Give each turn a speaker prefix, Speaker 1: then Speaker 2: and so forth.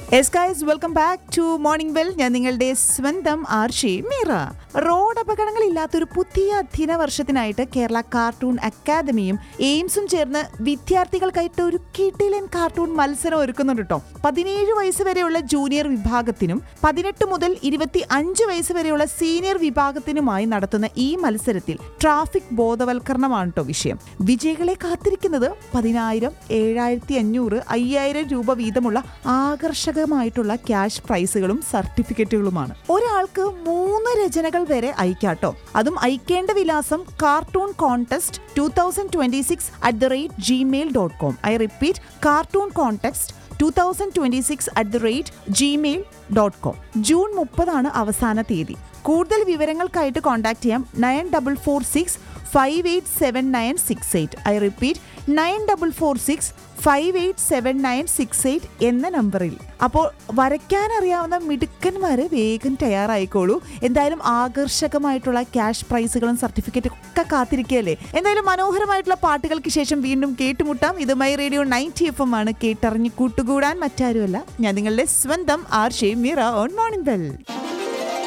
Speaker 1: Yes guys, welcome back to Morning Bell. ഞാൻ നിങ്ങളുടെ സ്വന്തം ആർഷി മീറ. റോഡ് അപകടങ്ങളില്ലാത്തൊരു പുതിയ അധ്യയന വർഷത്തിനായിട്ട് കേരള കാർട്ടൂൺ അക്കാദമിയും എയിംസും ചേർന്ന് വിദ്യാർത്ഥികൾക്കായിട്ട് ഒരു കിടിലൻ കാർട്ടൂൺ മത്സരം ഒരുക്കുന്നുണ്ട് കേട്ടോ. 17 വയസ്സ് വരെയുള്ള ജൂനിയർ വിഭാഗത്തിനും 18 മുതൽ 25 വയസ്സ് വരെയുള്ള സീനിയർ വിഭാഗത്തിനുമായി നടത്തുന്ന ഈ മത്സരത്തിൽ ട്രാഫിക് ബോധവൽക്കരണമാണ് കേട്ടോ വിഷയം. വിജയികളെ കാത്തിരിക്കുന്നത് 10,000, 7,500, 5,000 രൂപ വീതമുള്ള ആകർഷകമായിട്ടുള്ള ക്യാഷ് പ്രൈസുകളും സർട്ടിഫിക്കറ്റുകളുമാണ്. ഒരാൾക്ക് 3 രചനകൾ വരെ അയക്കാട്ടോ. അതും അയക്കേണ്ട വിലാസം cartoon contest 2026@gmail.com. I repeat, cartoon contest 2026@gmail.com. June 30 അവസാന തീയതി. കൂടുതൽ വിവരങ്ങൾക്കായിട്ട് കോൺടാക്ട് ചെയ്യാം 9446587968. ഐ റിപ്പീറ്റ്, 9446587968 എന്ന നമ്പറിൽ. അപ്പോൾ വരയ്ക്കാൻ അറിയാവുന്ന മിടുക്കന്മാർ വേഗം തയ്യാറായിക്കോളൂ. എന്തായാലും ആകർഷകമായിട്ടുള്ള ക്യാഷ് പ്രൈസുകളും സർട്ടിഫിക്കറ്റും ഒക്കെ കാത്തിരിക്കുകയല്ലേ. എന്തായാലും മനോഹരമായിട്ടുള്ള പാട്ടുകൾക്ക് ശേഷം വീണ്ടും കേട്ടുമുട്ടാം. ഇത് മൈ റേഡിയോ 90 FM ആണ്. കേട്ടറിഞ്ഞ് കൂട്ടുകൂടാൻ മറ്റാരുമല്ല, ഞാൻ നിങ്ങളുടെ സ്വന്തം Arshi Meera on morning bell.